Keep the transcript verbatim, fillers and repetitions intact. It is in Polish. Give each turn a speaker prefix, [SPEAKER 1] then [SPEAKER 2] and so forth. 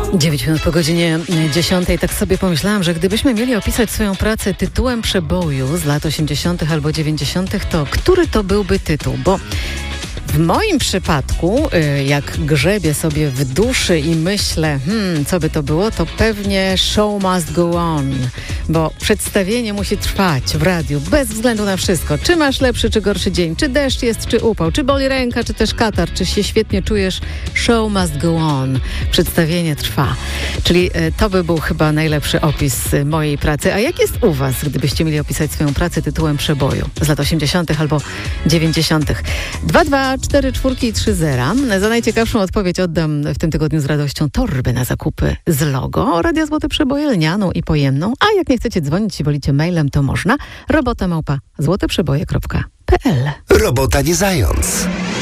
[SPEAKER 1] dziewięć minut po godzinie dziesiątej. Tak sobie pomyślałam, że gdybyśmy mieli opisać swoją pracę tytułem przeboju z lat osiemdziesiątych albo dziewięćdziesiątych, to który to byłby tytuł? Bo w moim przypadku, jak grzebię sobie w duszy i myślę, hmm, co by to było, to pewnie Show Must Go On, bo przedstawienie musi trwać w radiu bez względu na wszystko. Czy masz lepszy, czy gorszy dzień, czy deszcz jest, czy upał, czy boli ręka, czy też katar, czy się świetnie czujesz, Show Must Go On. Przedstawienie trwa. Czyli to by był chyba najlepszy opis mojej pracy. A jak jest u was, gdybyście mieli opisać swoją pracę tytułem przeboju z lat osiemdziesiątych albo dziewięćdziesiątych? dwa dwa cztery cztery trzy zero. Za najciekawszą odpowiedź oddam w tym tygodniu z radością torby na zakupy z logo Radia Złote Przeboje, lnianą i pojemną. A jak nie chcecie dzwonić i wolicie mailem, to można. Robota małpa złoteprzeboje kropka p l.
[SPEAKER 2] Robota nie zając.